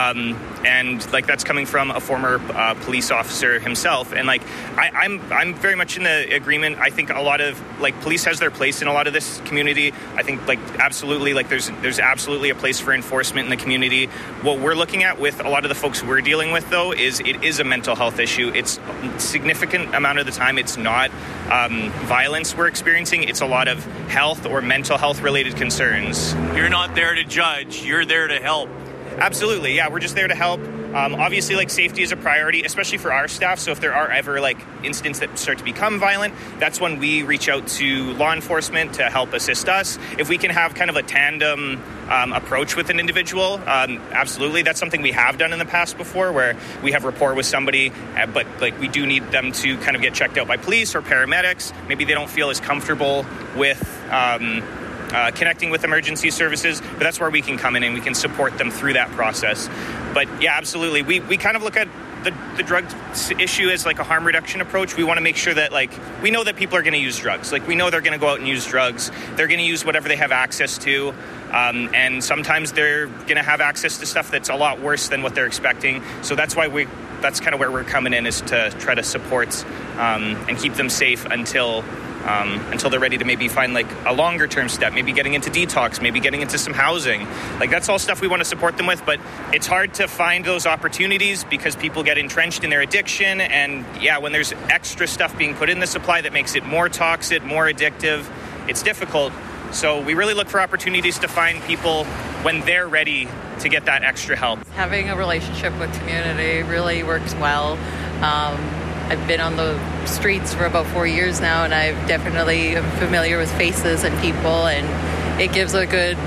and that's coming from a former police officer himself. And I'm very much in the agreement. I think a lot of police has their place in a lot of this community. I think absolutely there's absolutely a place for enforcement in the community. What we're looking at with a lot of the folks we're dealing with, though, is it is a mental health issue. It's a significant amount of the time it's not violence we're experiencing. It's a lot of health or mental health related concerns. You're not there to judge. You're there to help. Absolutely, yeah. We're just there to help. Obviously, like, safety is a priority, especially for our staff. So if there are ever, like, incidents that start to become violent, that's when we reach out to law enforcement to help assist us. If we can have kind of a tandem approach with an individual, absolutely. That's something we have done in the past before, where we have rapport with somebody, but, like, we do need them to kind of get checked out by police or paramedics. Maybe they don't feel as comfortable with connecting with emergency services, but that's where we can come in and we can support them through that process. But yeah, absolutely. We kind of look at the drug issue as like a harm reduction approach. We want to make sure that, like, we know that people are going to use drugs. Like, we know they're going to go out and use drugs. They're going to use whatever they have access to. And sometimes they're going to have access to stuff that's a lot worse than what they're expecting. So that's why that's kind of where we're coming in, is to try to support and keep them safe until they're ready to maybe find, like, a longer term step, maybe getting into detox, maybe getting into some housing. Like, that's all stuff we want to support them with, but it's hard to find those opportunities because people get entrenched in their addiction. And yeah, when there's extra stuff being put in the supply that makes it more toxic, more addictive, it's difficult. So we really look for opportunities to find people when they're ready to get that extra help. Having a relationship with community really works well. I've been on the streets for about 4 years now, and I've definitely am familiar with faces and people, and it gives a good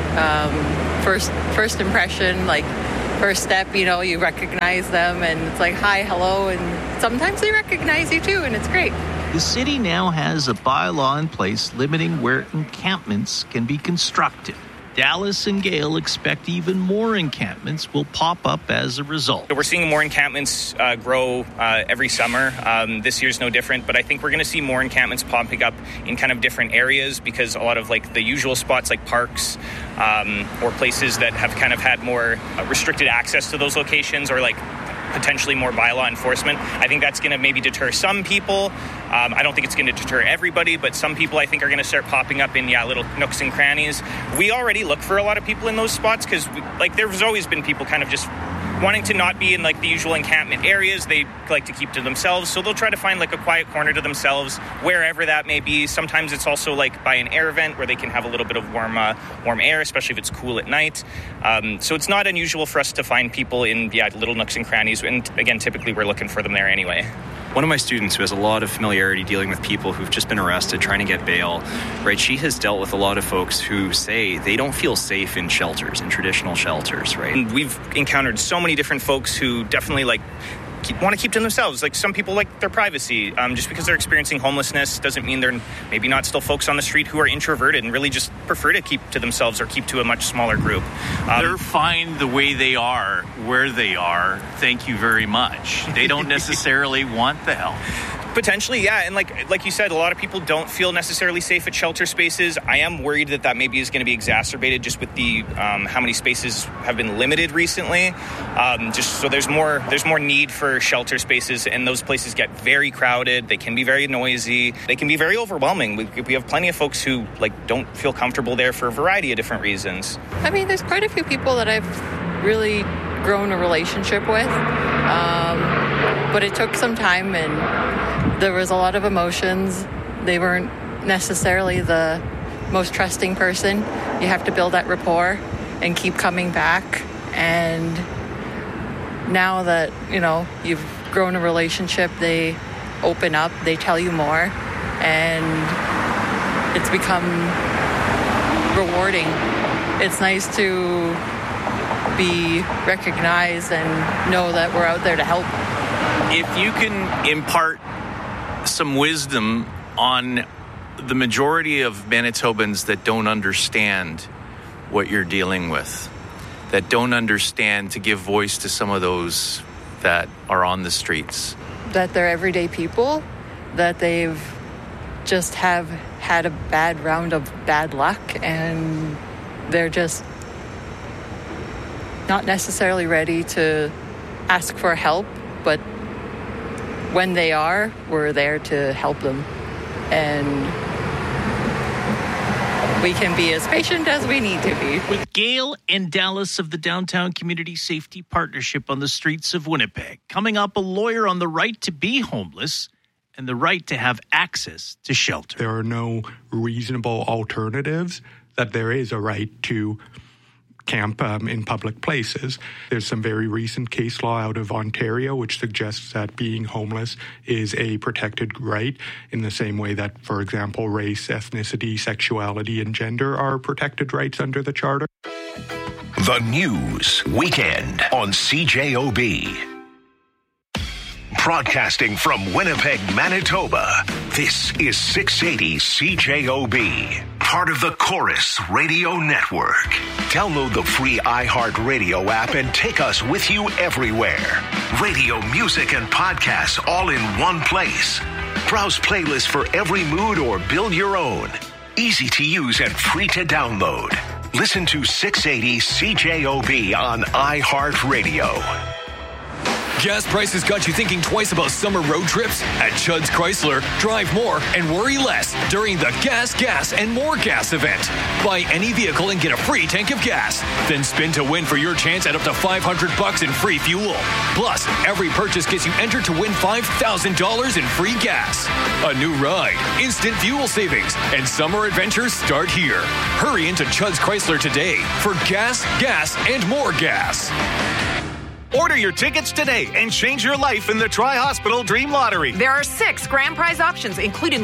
first impression, like first step. You know, you recognize them, and it's like, hi, hello, and sometimes they recognize you too, and it's great. The city now has a bylaw in place limiting where encampments can be constructed. Dallas and Gale expect even more encampments will pop up as a result. We're seeing more encampments grow every summer. This year's no different, but I think we're going to see more encampments popping up in kind of different areas, because a lot of, like, the usual spots like parks or places that have kind of had more restricted access to those locations, or like potentially more bylaw enforcement. I think that's going to maybe deter some people. I don't think it's going to deter everybody, but some people I think are going to start popping up in little nooks and crannies. We already look for a lot of people in those spots because, like, there's always been people kind of just wanting to not be in, like, the usual encampment areas. They like to keep to themselves, so they'll try to find, like, a quiet corner to themselves, wherever that may be. Sometimes it's also, like, by an air vent where they can have a little bit of warm air, especially if it's cool at night. So it's not unusual for us to find people in little nooks and crannies, and again, typically we're looking for them there anyway. One of my students who has a lot of familiarity dealing with people who've just been arrested, trying to get bail, right? She has dealt with a lot of folks who say they don't feel safe in shelters, in traditional shelters, right? And we've encountered so many different folks who definitely, like, want to keep to themselves. Like, some people like their privacy. Just because they're experiencing homelessness doesn't mean they're maybe not still folks on the street who are introverted and really just prefer to keep to themselves or keep to a much smaller group. They're fine the way they are, where they are. Thank you very much. They don't necessarily want the help. Potentially, yeah. And like you said, a lot of people don't feel necessarily safe at shelter spaces. I am worried that maybe is going to be exacerbated just with the how many spaces have been limited recently. Just so there's more need for shelter spaces, and those places get very crowded. They can be very noisy. They can be very overwhelming. We have plenty of folks who, like, don't feel comfortable there for a variety of different reasons. I mean, there's quite a few people that I've really grown a relationship with, but it took some time, and there was a lot of emotions. They weren't necessarily the most trusting person. You have to build that rapport and keep coming back. And now that, you've grown a relationship, they open up, they tell you more, and it's become rewarding. It's nice to be recognized and know that we're out there to help. If you can impart some wisdom on the majority of Manitobans that don't understand what you're dealing with, that don't understand to give voice to some of those that are on the streets. That they're everyday people, that they've just have had a bad round of bad luck, and they're just not necessarily ready to ask for help, but when they are, we're there to help them. And we can be as patient as we need to be. With Gale and Dallas of the Downtown Community Safety Partnership on the streets of Winnipeg. Coming up, a lawyer on the right to be homeless and the right to have access to shelter. There are no reasonable alternatives, that there is a right to camp in public places. There's some very recent case law out of Ontario which suggests that being homeless is a protected right in the same way that, for example, race, ethnicity, sexuality, and gender are protected rights under the Charter. The News Weekend on CJOB. Broadcasting from Winnipeg, Manitoba, this is 680 CJOB, part of the Chorus Radio Network. Download the free iHeartRadio app and take us with you everywhere. Radio, music, and podcasts all in one place. Browse playlists for every mood or build your own. Easy to use and free to download. Listen to 680 CJOB on iHeartRadio. Gas prices got you thinking twice about summer road trips? At Chud's Chrysler, drive more and worry less during the Gas, and More Gas event. Buy any vehicle and get a free tank of gas. Then spin to win for your chance at up to $500 in free fuel. Plus, every purchase gets you entered to win $5,000 in free gas. A new ride, instant fuel savings, and summer adventures start here. Hurry into Chud's Chrysler today for Gas, and More Gas. Order your tickets today and change your life in the Tri-Hospital Dream Lottery. There are 6 grand prize options, including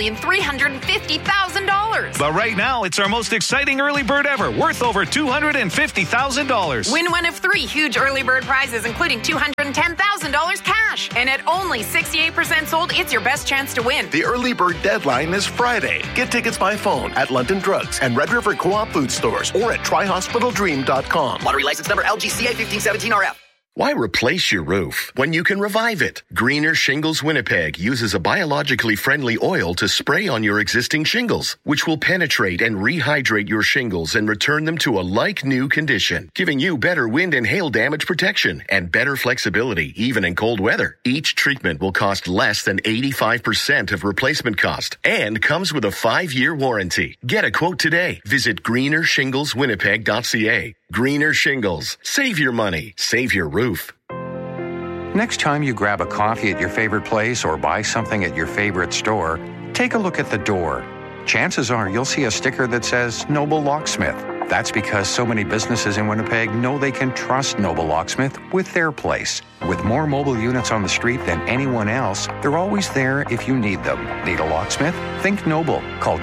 $1,350,000. But right now, it's our most exciting early bird ever, worth over $250,000. Win one of 3 huge early bird prizes, including $210,000 cash. And at only 68% sold, it's your best chance to win. The early bird deadline is Friday. Get tickets by phone at London Drugs and Red River Co-op food stores or at TriHospitalDream.com. Lottery license number LGCA 1517RF. Why replace your roof when you can revive it? Greener Shingles Winnipeg uses a biologically friendly oil to spray on your existing shingles, which will penetrate and rehydrate your shingles and return them to a like-new condition, giving you better wind and hail damage protection and better flexibility even in cold weather. Each treatment will cost less than 85% of replacement cost and comes with a 5-year warranty. Get a quote today. Visit greenershingleswinnipeg.ca. Greener Shingles. Save your money. Save your roof. Next time you grab a coffee at your favorite place or buy something at your favorite store, take a look at the door. Chances are you'll see a sticker that says Noble Locksmith. That's because so many businesses in Winnipeg know they can trust Noble Locksmith with their place. With more mobile units on the street than anyone else, they're always there if you need them. Need a locksmith? Think Noble. Call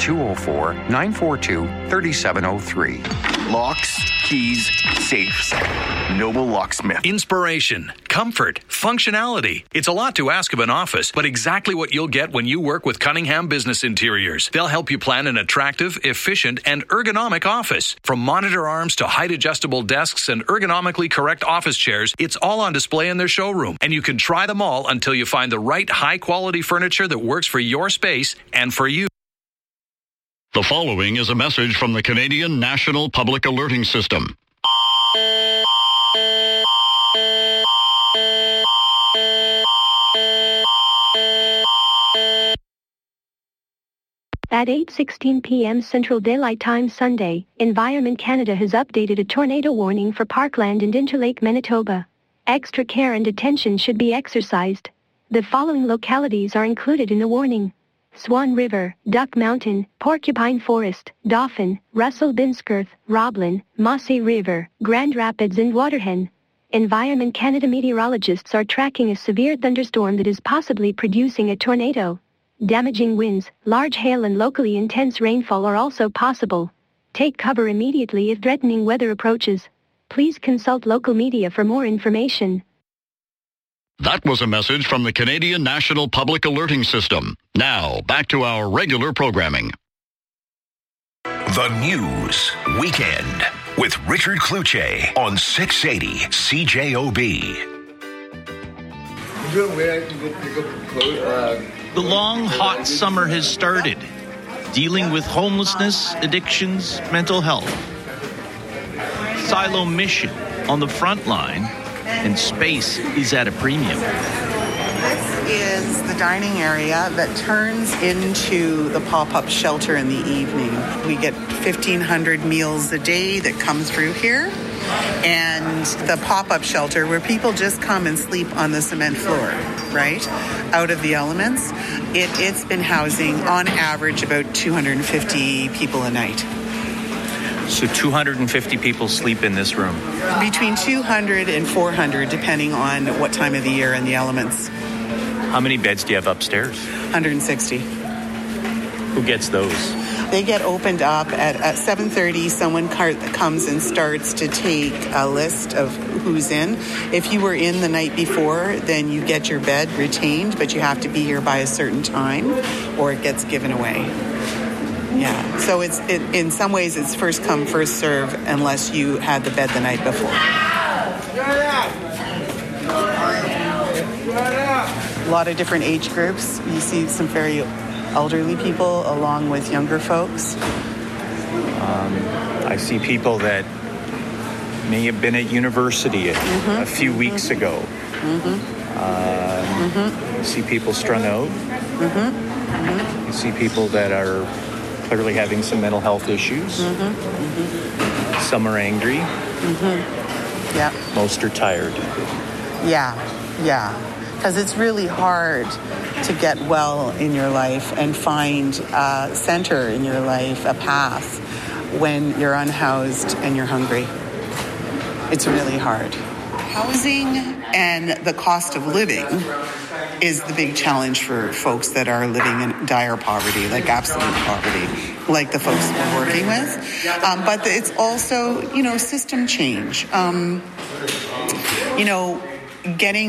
204-942-3703. Locks, keys, safes. Noble Locksmith. Inspiration, comfort, functionality. It's a lot to ask of an office, but exactly what you'll get when you work with Cunningham Business Interiors. They'll help you plan an attractive, efficient, and ergonomic office. From monitor arms to height-adjustable desks and ergonomically correct office chairs, it's all on display in their showroom, and you can try them all until you find the right high-quality furniture that works for your space and for you. The following is a message from the Canadian National Public Alerting System. At 8:16 p.m. Central Daylight Time Sunday, Environment Canada has updated a tornado warning for Parkland and Interlake, Manitoba. Extra care and attention should be exercised. The following localities are included in the warning: Swan River, Duck Mountain, Porcupine Forest, Dauphin, Russell Binskirth, Roblin, Mossy River, Grand Rapids, and Waterhen. Environment Canada meteorologists are tracking a severe thunderstorm that is possibly producing a tornado. Damaging winds, large hail, and locally intense rainfall are also possible. Take cover immediately if threatening weather approaches. Please consult local media for more information. That was a message from the Canadian National Public Alerting System. Now, back to our regular programming. The News Weekend with Richard Cloutier on 680 CJOB. The long, hot summer has started, dealing with homelessness, addictions, mental health. Silo Mission on the front line, and space is at a premium. This is the dining area that turns into the pop-up shelter in the evening. We get 1,500 meals a day that come through here. And the pop-up shelter where people just come and sleep on the cement floor, right, out of the elements, it's been housing on average about 250 people a night. So 250 people sleep in this room? Between 200 and 400, depending on what time of the year and the elements. How many beds do you have upstairs? 160. Who gets those? They get opened up at 7:30. Someone comes and starts to take a list of who's in. If you were in the night before, then you get your bed retained, but you have to be here by a certain time or it gets given away. Yeah, so in some ways it's first come, first serve unless you had the bed the night before. A lot of different age groups. You see some very elderly people along with younger folks. I see people that may have been at university a few weeks ago. You see people strung out. You see people that are clearly having some mental health issues. Some are angry. Yeah. Most are tired. Yeah. Because it's really hard to get well in your life and find a center in your life, a path, when you're unhoused and you're hungry. It's really hard. Housing and the cost of living is the big challenge for folks that are living in dire poverty, like absolute poverty, like the folks we're working with. But it's also, system change. Getting